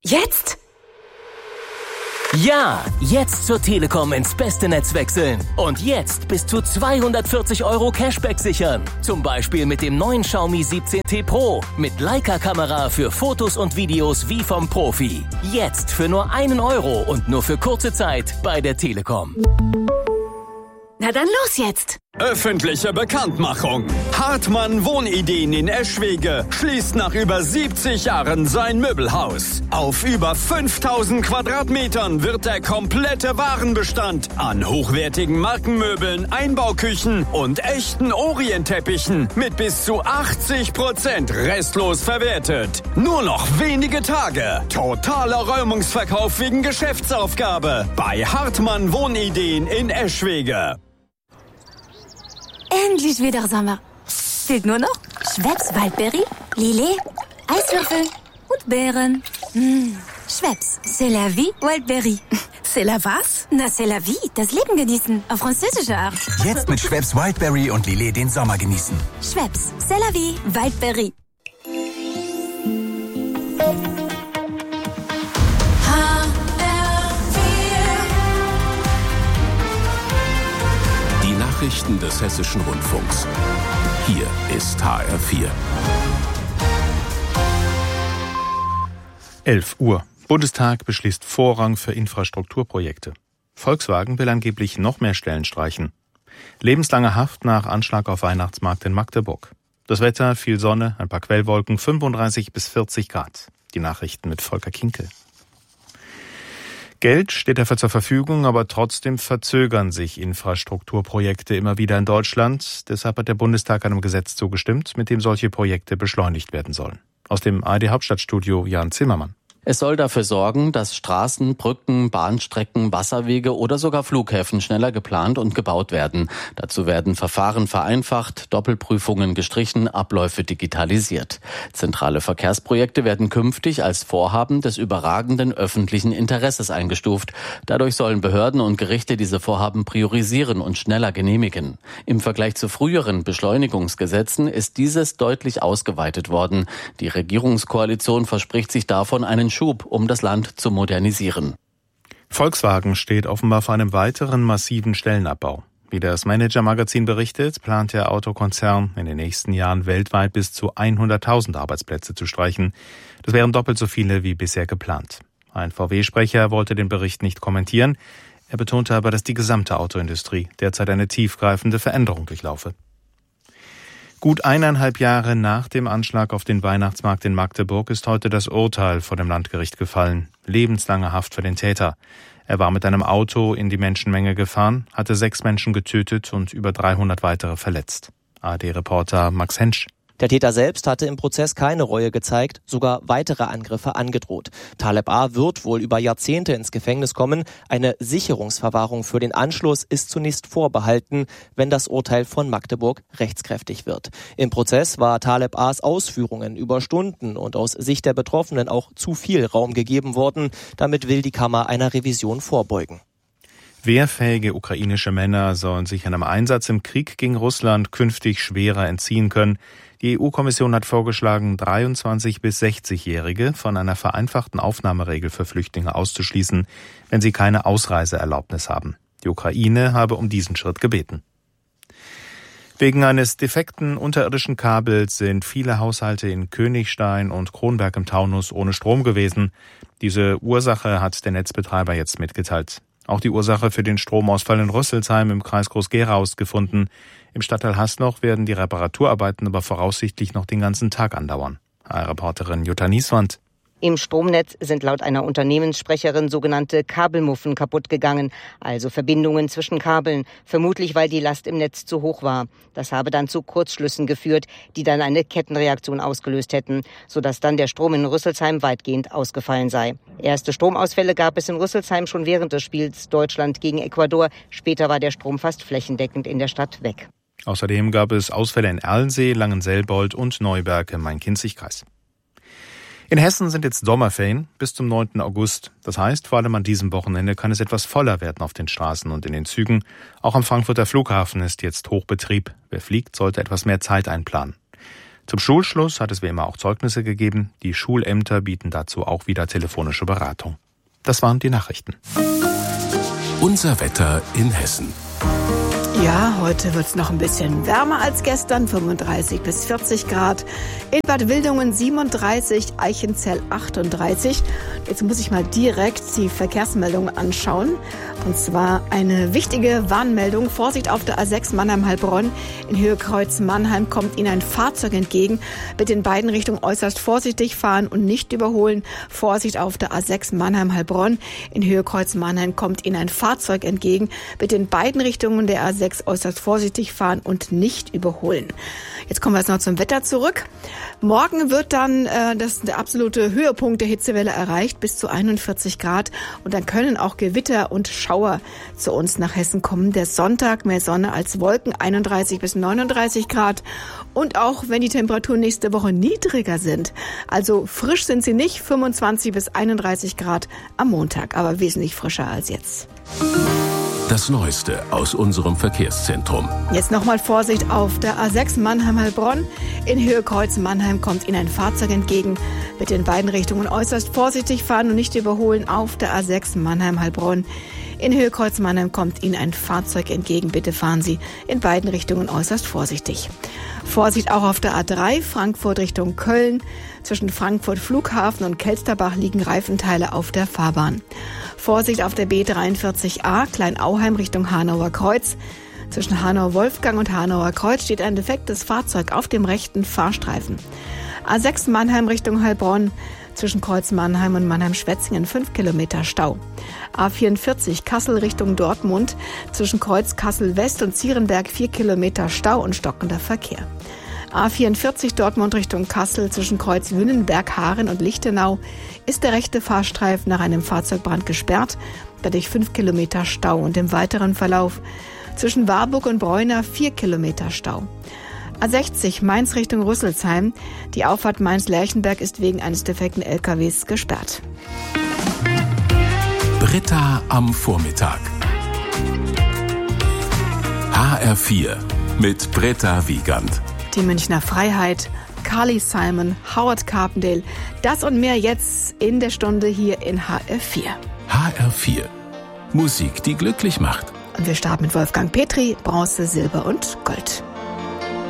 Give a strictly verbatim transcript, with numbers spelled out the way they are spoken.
Jetzt? Ja, jetzt zur Telekom ins beste Netz wechseln. Und jetzt bis zu zweihundertvierzig Euro Cashback sichern. Zum Beispiel mit dem neuen Xiaomi siebzehn T Pro. Mit Leica-Kamera für Fotos und Videos wie vom Profi. Jetzt für nur einen Euro und nur für kurze Zeit bei der Telekom. Na dann los jetzt! Öffentliche Bekanntmachung. Hartmann Wohnideen in Eschwege schließt nach über siebzig Jahren sein Möbelhaus. Auf über fünftausend Quadratmetern wird der komplette Warenbestand an hochwertigen Markenmöbeln, Einbauküchen und echten Orientteppichen mit bis zu achtzig Prozent restlos verwertet. Nur noch wenige Tage. Totaler Räumungsverkauf wegen Geschäftsaufgabe bei Hartmann Wohnideen in Eschwege. Endlich wieder Sommer. Fehlt nur noch Schweppes Waldberry, Lillet, Eiswürfel und Beeren. Mmh. Schweppes, c'est la vie, Waldberry. C'est la was? Na, c'est la vie, das Leben genießen, auf französische Art. Jetzt mit Schweppes Wildberry und Lillet den Sommer genießen. Schweppes, c'est la vie, Waldberry. Nachrichten des Hessischen Rundfunks. Hier ist H R vier. elf Uhr. Bundestag beschließt Vorrang für Infrastrukturprojekte. Volkswagen will angeblich noch mehr Stellen streichen. Lebenslange Haft nach Anschlag auf Weihnachtsmarkt in Magdeburg. Das Wetter, viel Sonne, ein paar Quellwolken, fünfunddreißig bis vierzig Grad. Die Nachrichten mit Volker Kinkel. Geld steht dafür zur Verfügung, aber trotzdem verzögern sich Infrastrukturprojekte immer wieder in Deutschland. Deshalb hat der Bundestag einem Gesetz zugestimmt, mit dem solche Projekte beschleunigt werden sollen. Aus dem A R D-Hauptstadtstudio Jan Zimmermann. Es soll dafür sorgen, dass Straßen, Brücken, Bahnstrecken, Wasserwege oder sogar Flughäfen schneller geplant und gebaut werden. Dazu werden Verfahren vereinfacht, Doppelprüfungen gestrichen, Abläufe digitalisiert. Zentrale Verkehrsprojekte werden künftig als Vorhaben des überragenden öffentlichen Interesses eingestuft. Dadurch sollen Behörden und Gerichte diese Vorhaben priorisieren und schneller genehmigen. Im Vergleich zu früheren Beschleunigungsgesetzen ist dieses deutlich ausgeweitet worden. Die Regierungskoalition verspricht sich davon einen Schub, um das Land zu modernisieren. Volkswagen steht offenbar vor einem weiteren massiven Stellenabbau. Wie das Manager-Magazin berichtet, plant der Autokonzern in den nächsten Jahren weltweit bis zu hunderttausend Arbeitsplätze zu streichen. Das wären doppelt so viele wie bisher geplant. Ein V W-Sprecher wollte den Bericht nicht kommentieren. Er betonte aber, dass die gesamte Autoindustrie derzeit eine tiefgreifende Veränderung durchlaufe. Gut eineinhalb Jahre nach dem Anschlag auf den Weihnachtsmarkt in Magdeburg ist heute das Urteil vor dem Landgericht gefallen. Lebenslange Haft für den Täter. Er war mit einem Auto in die Menschenmenge gefahren, hatte sechs Menschen getötet und über dreihundert weitere verletzt. A R D-Reporter Max Hensch. Der Täter selbst hatte im Prozess keine Reue gezeigt, sogar weitere Angriffe angedroht. Taleb A. wird wohl über Jahrzehnte ins Gefängnis kommen. Eine Sicherungsverwahrung für den Anschluss ist zunächst vorbehalten, wenn das Urteil von Magdeburg rechtskräftig wird. Im Prozess war Taleb A.s Ausführungen über Stunden und aus Sicht der Betroffenen auch zu viel Raum gegeben worden. Damit will die Kammer einer Revision vorbeugen. Wehrfähige ukrainische Männer sollen sich einem Einsatz im Krieg gegen Russland künftig schwerer entziehen können. Die E U-Kommission hat vorgeschlagen, dreiundzwanzig- bis sechzigjährige von einer vereinfachten Aufnahmeregel für Flüchtlinge auszuschließen, wenn sie keine Ausreiseerlaubnis haben. Die Ukraine habe um diesen Schritt gebeten. Wegen eines defekten unterirdischen Kabels sind viele Haushalte in Königstein und Kronberg im Taunus ohne Strom gewesen. Diese Ursache hat der Netzbetreiber jetzt mitgeteilt. Auch die Ursache für den Stromausfall in Rüsselsheim im Kreis Groß-Gerau ist gefunden. Im Stadtteil Hasnoch werden die Reparaturarbeiten aber voraussichtlich noch den ganzen Tag andauern. Reporterin Jutta Nieswand. Im Stromnetz sind laut einer Unternehmenssprecherin sogenannte Kabelmuffen kaputt gegangen, also Verbindungen zwischen Kabeln, vermutlich weil die Last im Netz zu hoch war. Das habe dann zu Kurzschlüssen geführt, die dann eine Kettenreaktion ausgelöst hätten, sodass dann der Strom in Rüsselsheim weitgehend ausgefallen sei. Erste Stromausfälle gab es in Rüsselsheim schon während des Spiels Deutschland gegen Ecuador. Später war der Strom fast flächendeckend in der Stadt weg. Außerdem gab es Ausfälle in Erlensee, Langenselbold und Neuberg im Main-Kinzig-Kreis. In Hessen sind jetzt Sommerferien bis zum neunten August. Das heißt, vor allem an diesem Wochenende kann es etwas voller werden auf den Straßen und in den Zügen. Auch am Frankfurter Flughafen ist jetzt Hochbetrieb. Wer fliegt, sollte etwas mehr Zeit einplanen. Zum Schulschluss hat es wie immer auch Zeugnisse gegeben. Die Schulämter bieten dazu auch wieder telefonische Beratung. Das waren die Nachrichten. Unser Wetter in Hessen. Ja, heute wird es noch ein bisschen wärmer als gestern, fünfunddreißig bis vierzig Grad. In Bad Wildungen siebenunddreißig, Eichenzell achtunddreißig. Jetzt muss ich mal direkt die Verkehrsmeldung anschauen. Und zwar eine wichtige Warnmeldung. Vorsicht auf der A sechs Mannheim-Heilbronn. In Höhe Kreuz Mannheim kommt Ihnen ein Fahrzeug entgegen. Bitte in beiden Richtungen äußerst vorsichtig fahren und nicht überholen. Vorsicht auf der A sechs Mannheim-Heilbronn. In Höhe Kreuz Mannheim kommt Ihnen ein Fahrzeug entgegen. Bitte in beiden Richtungen der A sechs äußerst vorsichtig fahren und nicht überholen. Jetzt kommen wir jetzt noch zum Wetter zurück. Morgen wird dann äh, das der absolute Höhepunkt der Hitzewelle erreicht, bis zu einundvierzig Grad. Und dann können auch Gewitter und Schauer zu uns nach Hessen kommen. Der Sonntag mehr Sonne als Wolken, einunddreißig bis neununddreißig Grad. Und auch wenn die Temperaturen nächste Woche niedriger sind, also frisch sind sie nicht, fünfundzwanzig bis einunddreißig Grad am Montag, aber wesentlich frischer als jetzt. Das Neueste aus unserem Verkehrszentrum. Jetzt nochmal Vorsicht auf der A sechs Mannheim-Heilbronn. In Höhe Kreuz Mannheim kommt Ihnen ein Fahrzeug entgegen. Bitte in beiden Richtungen äußerst vorsichtig fahren und nicht überholen auf der A sechs Mannheim-Heilbronn. In Höhe Kreuz Mannheim kommt Ihnen ein Fahrzeug entgegen. Bitte fahren Sie in beiden Richtungen äußerst vorsichtig. Vorsicht auch auf der A drei, Frankfurt Richtung Köln. Zwischen Frankfurt Flughafen und Kelsterbach liegen Reifenteile auf der Fahrbahn. Vorsicht auf der B dreiundvierzig A, Kleinauheim Richtung Hanauer Kreuz. Zwischen Hanau-Wolfgang und Hanauer Kreuz steht ein defektes Fahrzeug auf dem rechten Fahrstreifen. A sechs Mannheim Richtung Heilbronn. Zwischen Kreuz Mannheim und Mannheim-Schwetzingen fünf Kilometer Stau. A vierundvierzig Kassel Richtung Dortmund. Zwischen Kreuz Kassel-West und Zierenberg vier Kilometer Stau und stockender Verkehr. A vierundvierzig Dortmund Richtung Kassel zwischen Kreuz Wünnenberg, Haaren und Lichtenau ist der rechte Fahrstreifen nach einem Fahrzeugbrand gesperrt, dadurch fünf Kilometer Stau und im weiteren Verlauf zwischen Warburg und Bräuner vier Kilometer Stau. A sechzig Mainz Richtung Rüsselsheim. Die Auffahrt Mainz-Lerchenberg ist wegen eines defekten L K Ws gesperrt. Britta am Vormittag. H R vier mit Britta Wiegand. Die Münchner Freiheit, Carly Simon, Howard Carpendale. Das und mehr jetzt in der Stunde hier in H R vier. H R vier. Musik, die glücklich macht. Und wir starten mit Wolfgang Petri, Bronze, Silber und Gold.